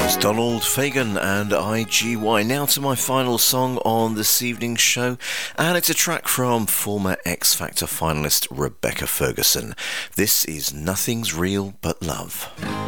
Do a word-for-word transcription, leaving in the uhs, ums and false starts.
Donald Fagen and I G Y. Now to my final song on this evening's show, and it's a track from former X Factor finalist Rebecca Ferguson. This is Nothing's Real But Love.